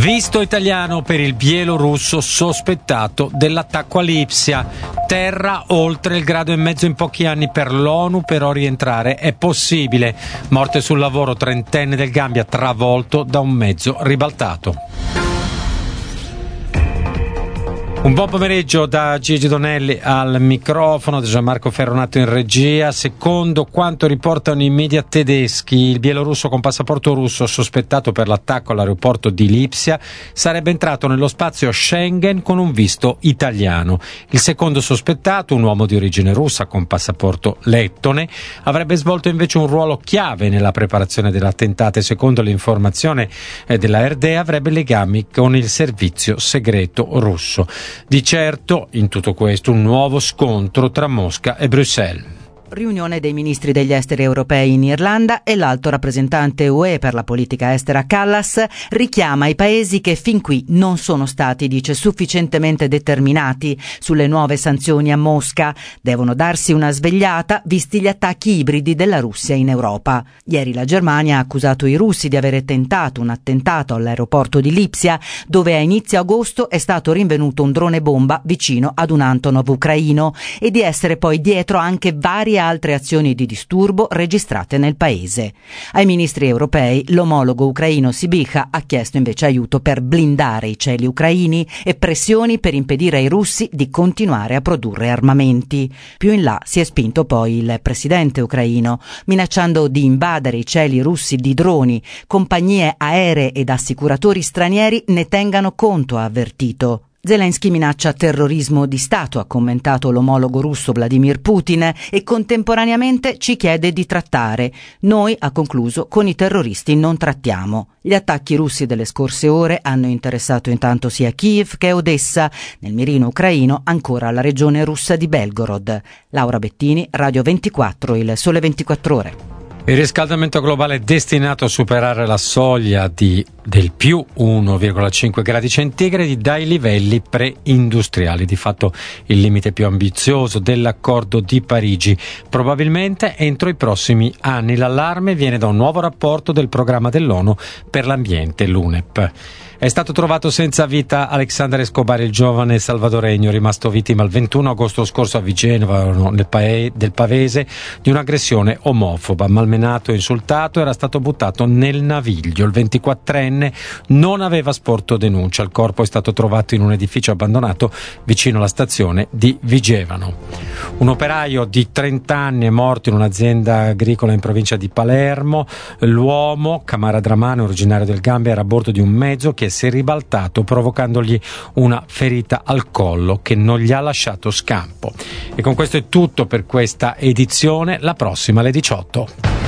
Visto italiano per il bielorusso sospettato dell'attacco a Lipsia. Terra oltre il 1,5 gradi in pochi anni per l'ONU, però rientrare è possibile. Morte sul lavoro, 30enne del Gambia travolto da un mezzo ribaltato. Un buon pomeriggio da Gigi Donelli al microfono, da Gianmarco Ferronato in regia. Secondo quanto riportano i media tedeschi, il bielorusso con passaporto russo sospettato per l'attacco all'aeroporto di Lipsia sarebbe entrato nello spazio Schengen con un visto italiano. Il secondo sospettato, un uomo di origine russa con passaporto lettone, avrebbe svolto invece un ruolo chiave nella preparazione dell'attentato e, secondo l'informazione della RDE, avrebbe legami con il servizio segreto russo. Di certo, in tutto questo, un nuovo scontro tra Mosca e Bruxelles. Riunione dei ministri degli esteri europei in Irlanda e l'alto rappresentante UE per la politica estera Kallas richiama i paesi che fin qui non sono stati, dice, sufficientemente determinati sulle nuove sanzioni a Mosca. Devono darsi una svegliata visti gli attacchi ibridi della Russia in Europa. Ieri la Germania ha accusato i russi di avere tentato un attentato all'aeroporto di Lipsia, dove a inizio agosto è stato rinvenuto un drone bomba vicino ad un Antonov ucraino, e di essere poi dietro anche varie altre azioni di disturbo registrate nel paese. Ai ministri europei l'omologo ucraino Sybiha ha chiesto invece aiuto per blindare i cieli ucraini e pressioni per impedire ai russi di continuare a produrre armamenti. Più in là si è spinto poi il presidente ucraino, minacciando di invadere i cieli russi di droni. Compagnie aeree ed assicuratori stranieri ne tengano conto, ha avvertito. Zelensky minaccia terrorismo di Stato, ha commentato l'omologo russo Vladimir Putin, e contemporaneamente ci chiede di trattare. Noi, ha concluso, con i terroristi non trattiamo. Gli attacchi russi delle scorse ore hanno interessato intanto sia Kiev che Odessa, nel mirino ucraino ancora la regione russa di Belgorod. Laura Bettini, Radio 24, Il Sole 24 Ore. Il riscaldamento globale è destinato a superare la soglia del più 1,5 gradi centigradi dai livelli pre-industriali, di fatto il limite più ambizioso dell'accordo di Parigi, probabilmente entro i prossimi anni. L'allarme viene da un nuovo rapporto del programma dell'ONU per l'ambiente, l'UNEP. È stato trovato senza vita Alexander Escobar, il giovane salvadoregno rimasto vittima il 21 agosto scorso a Vigevano, del Pavese, di un'aggressione omofoba. Malmenato e insultato, era stato buttato nel Naviglio. Il 24enne non aveva sporto denuncia. Il corpo è stato trovato in un edificio abbandonato vicino alla stazione di Vigevano. Un operaio di 30 anni è morto in un'azienda agricola in provincia di Palermo. L'uomo, Camara Dramane, originario del Gambia, era a bordo di un mezzo che si è ribaltato, provocandogli una ferita al collo che non gli ha lasciato scampo. E con questo è tutto per questa edizione, la prossima alle 18.